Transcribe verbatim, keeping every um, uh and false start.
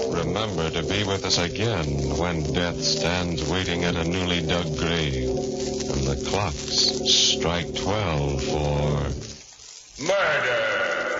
Remember to be with us again when death stands waiting at a newly dug grave and the clocks strike twelve for murder.